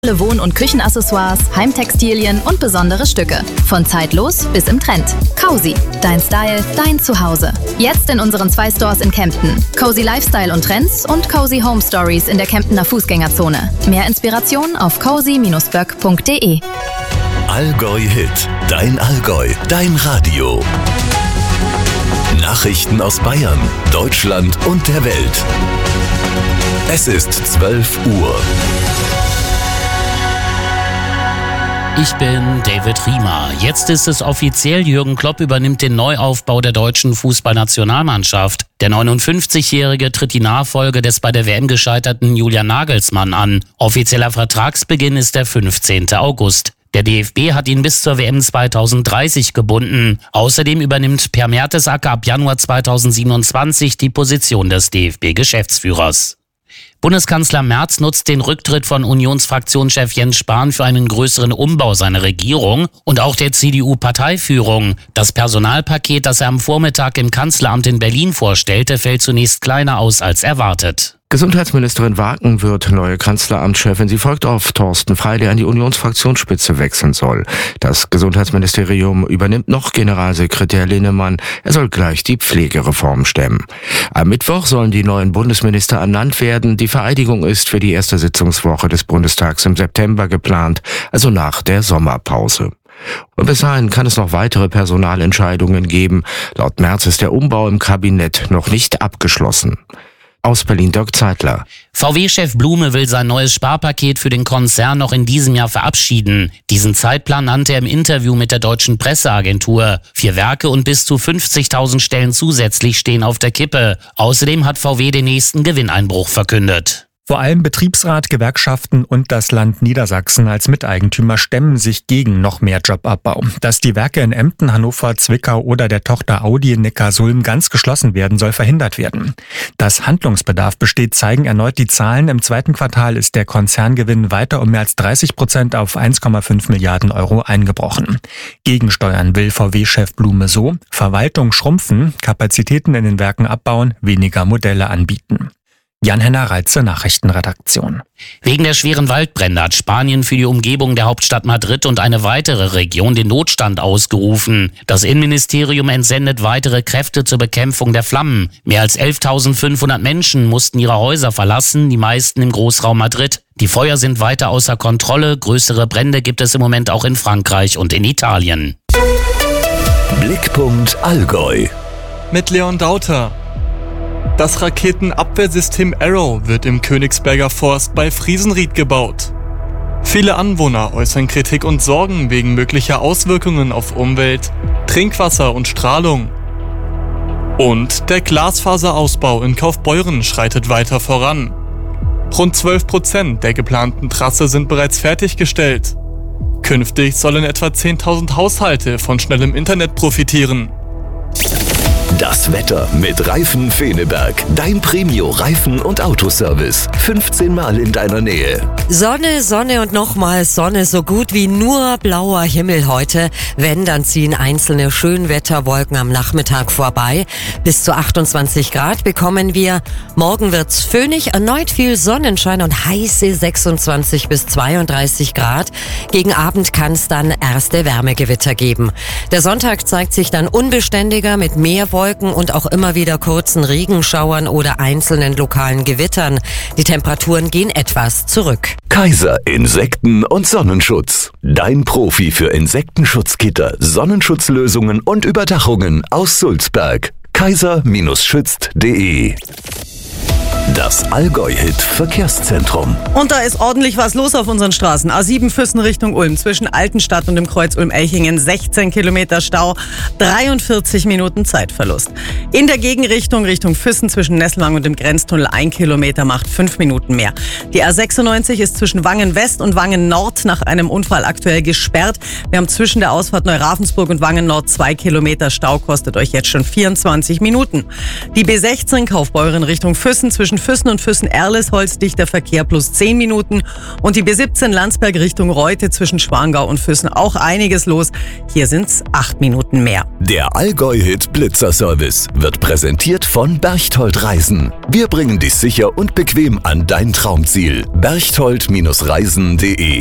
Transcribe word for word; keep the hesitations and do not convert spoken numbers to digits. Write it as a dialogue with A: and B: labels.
A: Wohn- und Küchenaccessoires, Heimtextilien und besondere Stücke. Von zeitlos bis im Trend. Cozy. Dein Style, dein Zuhause. Jetzt in unseren zwei Stores in Kempten. Cozy Lifestyle und Trends und Cozy Home Stories in der Kemptener Fußgängerzone. Mehr Inspiration auf cozy Bindestrich böck Punkt de.
B: Allgäu Hit. Dein Allgäu. Dein Radio. Nachrichten aus Bayern, Deutschland und der Welt. Es ist zwölf Uhr.
C: Ich bin David Riemer. Jetzt ist es offiziell, Jürgen Klopp übernimmt den Neuaufbau der deutschen Fußballnationalmannschaft. Der neunundfünfzigjährige tritt die Nachfolge des bei der W M gescheiterten Julian Nagelsmann an. Offizieller Vertragsbeginn ist der fünfzehnten August. Der D F B hat ihn bis zur W M zweitausenddreißig gebunden. Außerdem übernimmt Per Mertesacker ab Januar zweitausendsiebenundzwanzig die Position des D F B-Geschäftsführers. Bundeskanzler Merz nutzt den Rücktritt von Unionsfraktionschef Jens Spahn für einen größeren Umbau seiner Regierung und auch der C D U-Parteiführung. Das Personalpaket, das er am Vormittag im Kanzleramt in Berlin vorstellte, fällt zunächst kleiner aus als erwartet.
D: Gesundheitsministerin Wagen wird neue Kanzleramtschefin. Sie folgt auf Thorsten Frey, der an die Unionsfraktionsspitze wechseln soll. Das Gesundheitsministerium übernimmt noch Generalsekretär Linnemann. Er soll gleich die Pflegereform stemmen. Am Mittwoch sollen die neuen Bundesminister ernannt werden. Die Vereidigung ist für die erste Sitzungswoche des Bundestags im September geplant, also nach der Sommerpause. Und bis dahin kann es noch weitere Personalentscheidungen geben. Laut Merz ist der Umbau im Kabinett noch nicht abgeschlossen. Aus Berlin Dirk Zeitler.
C: V W-Chef Blume will sein neues Sparpaket für den Konzern noch in diesem Jahr verabschieden. Diesen Zeitplan nannte er im Interview mit der Deutschen Presseagentur. Vier Werke und bis zu fünfzigtausend Stellen zusätzlich stehen auf der Kippe. Außerdem hat V W den nächsten Gewinneinbruch verkündet.
E: Vor allem Betriebsrat, Gewerkschaften und das Land Niedersachsen als Miteigentümer stemmen sich gegen noch mehr Jobabbau. Dass die Werke in Emden, Hannover, Zwickau oder der Tochter Audi in Neckarsulm ganz geschlossen werden, soll verhindert werden. Dass Handlungsbedarf besteht, zeigen erneut die Zahlen. Im zweiten Quartal ist der Konzerngewinn weiter um mehr als dreißig Prozent auf eins Komma fünf Milliarden Euro eingebrochen. Gegensteuern will V W-Chef Blume so: Verwaltung schrumpfen, Kapazitäten in den Werken abbauen, weniger Modelle anbieten. Jan-Henner Reitze, Nachrichtenredaktion.
C: Wegen der schweren Waldbrände hat Spanien für die Umgebung der Hauptstadt Madrid und eine weitere Region den Notstand ausgerufen. Das Innenministerium entsendet weitere Kräfte zur Bekämpfung der Flammen. Mehr als elftausendfünfhundert Menschen mussten ihre Häuser verlassen, die meisten im Großraum Madrid. Die Feuer sind weiter außer Kontrolle. Größere Brände gibt es im Moment auch in Frankreich und in Italien.
B: Blickpunkt Allgäu.
F: Mit Leon Dauter. Das Raketenabwehrsystem Arrow wird im Königsberger Forst bei Friesenried gebaut. Viele Anwohner äußern Kritik und Sorgen wegen möglicher Auswirkungen auf Umwelt, Trinkwasser und Strahlung. Und der Glasfaserausbau in Kaufbeuren schreitet weiter voran. Rund zwölf Prozent der geplanten Trasse sind bereits fertiggestellt. Künftig sollen etwa zehntausend Haushalte von schnellem Internet profitieren.
B: Das Wetter mit Reifen Feneberg. Dein Premio-Reifen- und Autoservice. fünfzehn Mal in deiner Nähe.
G: Sonne, Sonne und nochmal Sonne. So gut wie nur blauer Himmel heute. Wenn, dann ziehen einzelne Schönwetterwolken am Nachmittag vorbei. Bis zu achtundzwanzig Grad bekommen wir. Morgen wird's föhnig, erneut viel Sonnenschein und heiße sechsundzwanzig bis zweiunddreißig Grad. Gegen Abend kann es dann erste Wärmegewitter geben. Der Sonntag zeigt sich dann unbeständiger mit mehr Wolken und auch immer wieder kurzen Regenschauern oder einzelnen lokalen Gewittern. Die Temperaturen gehen etwas zurück.
B: Kaiser Insekten- und Sonnenschutz. Dein Profi für Insektenschutzgitter, Sonnenschutzlösungen und Überdachungen aus Sulzberg. kaiser Schützt punkt de. Das Allgäu-Hit-Verkehrszentrum.
H: Und da ist ordentlich was los auf unseren Straßen. A sieben Füssen Richtung Ulm, zwischen Altenstadt und dem Kreuz Ulm-Elchingen, sechzehn Kilometer Stau, dreiundvierzig Minuten Zeitverlust. In der Gegenrichtung Richtung Füssen zwischen Nesselwang und dem Grenztunnel ein Kilometer macht fünf Minuten mehr. Die A sechsundneunzig ist zwischen Wangen West und Wangen Nord nach einem Unfall aktuell gesperrt. Wir haben zwischen der Ausfahrt Neuraffensburg und Wangen Nord zwei Kilometer Stau, kostet euch jetzt schon vierundzwanzig Minuten. Die B sechzehn Kaufbeuren Richtung Füssen zwischen Zwischen Füssen und Füssen-Erlesholz dichter Verkehr plus zehn Minuten. Und die B siebzehn Landsberg Richtung Reute zwischen Schwangau und Füssen auch einiges los. Hier sind's acht Minuten mehr.
B: Der Allgäu-Hit Blitzer-Service wird präsentiert von Berchtold Reisen. Wir bringen dich sicher und bequem an dein Traumziel. berchtold Reisen punkt de